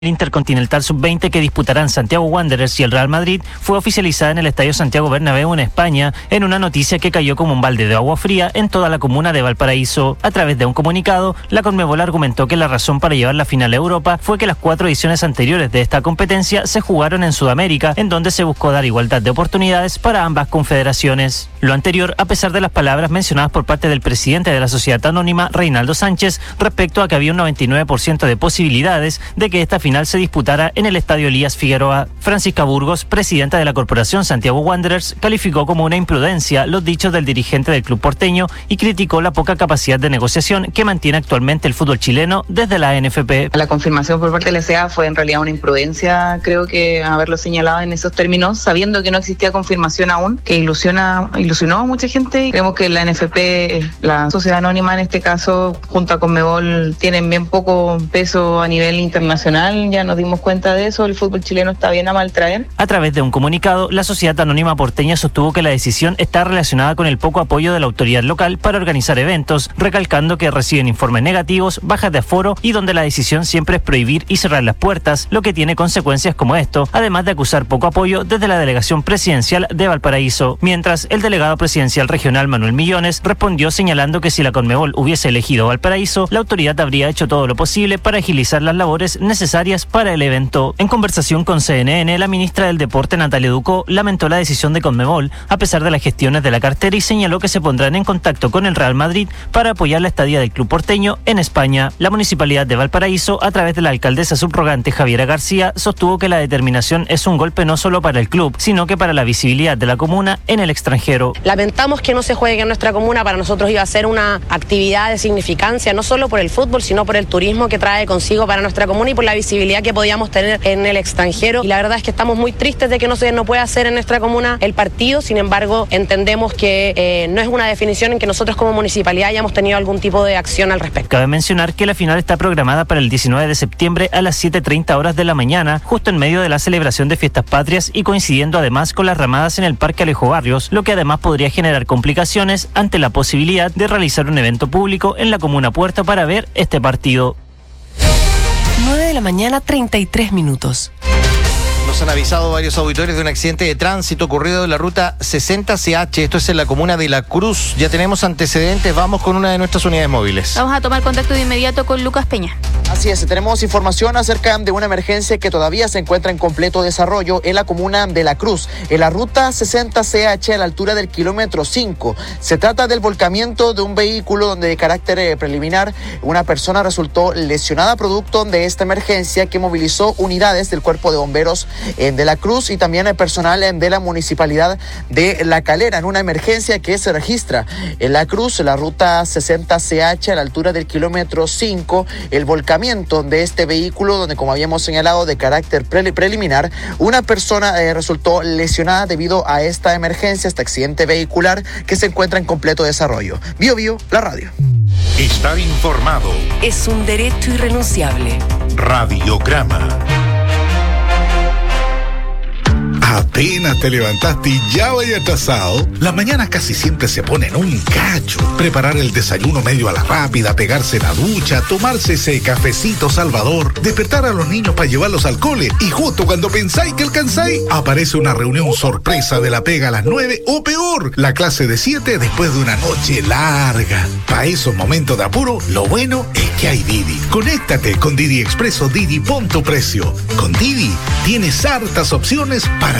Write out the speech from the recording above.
El Intercontinental Sub-20 que disputarán Santiago Wanderers y el Real Madrid fue oficializada en el Estadio Santiago Bernabéu en España en una noticia que cayó como un balde de agua fría en toda la comuna de Valparaíso. A través de un comunicado, la Conmebol argumentó que la razón para llevar la final a Europa fue que las 4 ediciones anteriores de esta competencia se jugaron en Sudamérica, en donde se buscó dar igualdad de oportunidades para ambas confederaciones. Lo anterior, a pesar de las palabras mencionadas por parte del presidente de la sociedad anónima, Reinaldo Sánchez, respecto a que había un 99% de posibilidades de que esta final se disputara en el Estadio Elías Figueroa. Francisca Burgos, presidenta de la Corporación Santiago Wanderers, calificó como una imprudencia los dichos del dirigente del club porteño y criticó la poca capacidad de negociación que mantiene actualmente el fútbol chileno desde la NFP. La confirmación por parte de la SEA fue en realidad una imprudencia, creo que haberlo señalado en esos términos, sabiendo que no existía confirmación aún, que ilusionó a mucha gente. Creemos que la NFP, la sociedad anónima en este caso, junto a Conmebol, tienen bien poco peso a nivel internacional. Ya nos dimos cuenta de eso, el fútbol chileno está bien a mal traer. A través de un comunicado, la sociedad anónima porteña sostuvo que la decisión está relacionada con el poco apoyo de la autoridad local para organizar eventos, recalcando que reciben informes negativos, bajas de aforo y donde la decisión siempre es prohibir y cerrar las puertas, lo que tiene consecuencias como esto, además de acusar poco apoyo desde la delegación presidencial de Valparaíso. Mientras, el delegado presidencial regional Manuel Millones respondió señalando que si la Conmebol hubiese elegido Valparaíso, la autoridad habría hecho todo lo posible para agilizar las labores necesarias para el evento. En conversación con CNN, la ministra del Deporte, Natalia Ducó, lamentó la decisión de Conmebol, a pesar de las gestiones de la cartera, y señaló que se pondrán en contacto con el Real Madrid para apoyar la estadía del club porteño en España. La municipalidad de Valparaíso, a través de la alcaldesa subrogante Javiera García, sostuvo que la determinación es un golpe no solo para el club, sino que para la visibilidad de la comuna en el extranjero. Lamentamos que no se juegue en nuestra comuna. Para nosotros iba a ser una actividad de significancia, no solo por el fútbol, sino por el turismo que trae consigo para nuestra comuna y por la visibilidad que podíamos tener en el extranjero. Y la verdad es que estamos muy tristes de que no pueda hacer en nuestra comuna el partido. Sin embargo, entendemos que no es una definición en que nosotros como municipalidad hayamos tenido algún tipo de acción al respecto. Cabe mencionar que la final está programada para el 19 de septiembre a las 7:30 horas de la mañana, justo en medio de la celebración de fiestas patrias y coincidiendo además con las ramadas en el Parque Alejo Barrios, lo que además podría generar complicaciones ante la posibilidad de realizar un evento público en la comuna Puerto para ver este partido. 9:33 a.m. Nos han avisado varios auditores de un accidente de tránsito ocurrido en la ruta 60CH. Esto es en la comuna de La Cruz. Ya tenemos antecedentes. Vamos con una de nuestras unidades móviles. Vamos a tomar contacto de inmediato con Lucas Peña. Así es, tenemos información acerca de una emergencia que todavía se encuentra en completo desarrollo en la comuna de La Cruz, en la ruta 60CH a la altura del kilómetro 5. Se trata del volcamiento de un vehículo donde de carácter preliminar una persona resultó lesionada producto de esta emergencia que movilizó unidades del Cuerpo de Bomberos de La Cruz y también el personal de la Municipalidad de La Calera en una emergencia que se registra en La Cruz, en la ruta 60CH a la altura del kilómetro 5, el volcamiento de este vehículo donde, como habíamos señalado, de carácter preliminar, una persona resultó lesionada debido a esta emergencia, este accidente vehicular que se encuentra en completo desarrollo. Bio, la radio. Estar informado es un derecho irrenunciable. Radiograma. Apenas te levantaste y ya vaya atrasado. Las mañanas casi siempre se ponen un cacho. Preparar el desayuno medio a la rápida, pegarse la ducha, tomarse ese cafecito salvador, despertar a los niños para llevarlos al cole y justo cuando pensáis que alcanzáis, aparece una reunión sorpresa de la pega a las 9 o peor, la clase de 7 después de una noche larga. Para esos momentos de apuro, lo bueno es que hay Didi. Conéctate con Didi Expreso Didi Pon tu Precio. Con Didi tienes hartas opciones para